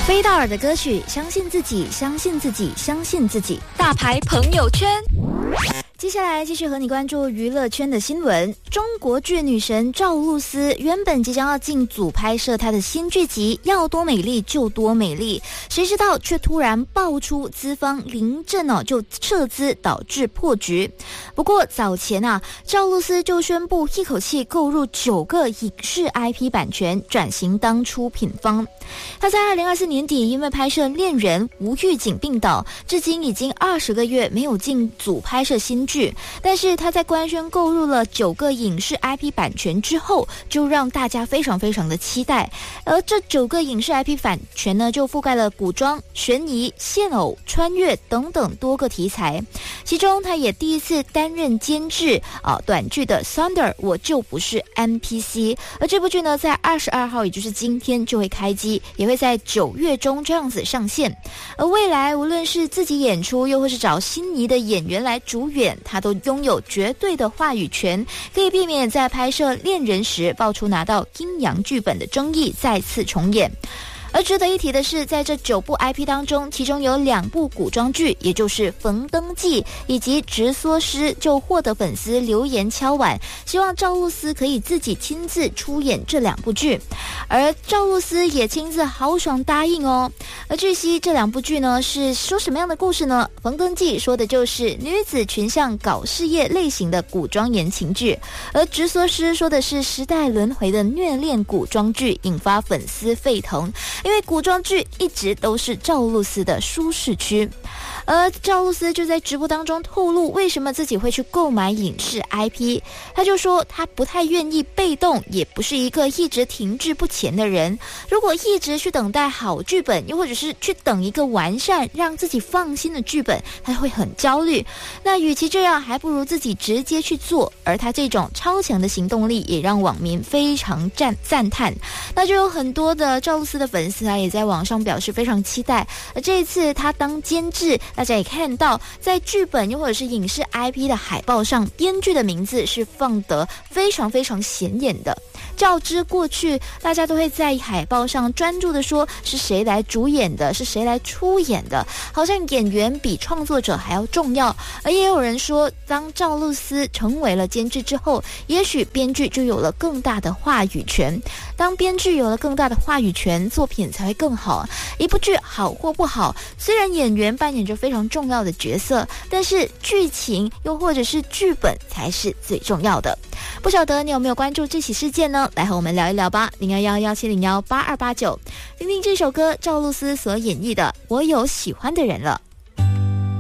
飞道尔的歌曲《相信自己，相信自己，相信自己》。大牌朋友圈。接下来继续和你关注娱乐圈的新闻。中国剧女神赵露思原本即将要进组拍摄她的新剧集《要多美丽就多美丽》，谁知道却突然爆出资方临阵就撤资，导致破局。不过早前赵露思就宣布一口气购入9个影视 IP 版权，转型当出品方。她在2024年底因为拍摄《恋人》无预警病倒，至今已经20个月没有进组拍摄新剧，但是他在官宣购入了9个影视 IP 版权之后，就让大家非常非常的期待。而这9个影视 IP 版权呢，就覆盖了古装、悬疑、现偶、穿越等等多个题材。其中他也第一次担任监制短剧的 Thunder 我就不是 NPC， 而这部剧呢在22号也就是今天就会开机，也会在9月中这样子上线。而未来无论是自己演出又或是找心仪的演员来主演，他都拥有绝对的话语权，可以避免在拍摄《恋人》时爆出拿到阴阳剧本的争议再次重演。而值得一提的是，在这9部 IP 当中，其中有2部古装剧，也就是《冯登记》以及《直梭师》，就获得粉丝留言敲碗，希望赵露思可以自己亲自出演这2部剧。而赵露思也亲自豪爽答应哦。而据悉这2部剧呢，是说什么样的故事呢？《冯登记》说的就是女子群像搞事业类型的古装言情剧，而《直梭师》说的是时代轮回的虐恋古装剧，引发粉丝沸腾。因为古装剧一直都是赵露思的舒适区，而赵露思就在直播当中透露为什么自己会去购买影视 IP。 他就说他不太愿意被动，也不是一个一直停滞不前的人，如果一直去等待好剧本，又或者是去等一个完善让自己放心的剧本，他会很焦虑。那与其这样，还不如自己直接去做。而他这种超强的行动力也让网民非常赞叹。那就有很多的赵露思的粉丝也在网上表示非常期待。而这一次他当监制，大家也看到在剧本又或者是影视 IP 的海报上，编剧的名字是放得非常非常显眼的。较之过去，大家都会在海报上专注的说是谁来主演的，是谁来出演的，好像演员比创作者还要重要。而也有人说，当赵露思成为了监制之后，也许编剧就有了更大的话语权。当编剧有了更大的话语权，作品才会更好。一部剧好或不好，虽然演员扮演着非常重要的角色，但是剧情又或者是剧本才是最重要的。不晓得你有没有关注这起事件呢？来和我们聊一聊吧。0211701829，听听这首歌赵露思所演绎的《我有喜欢的人了》。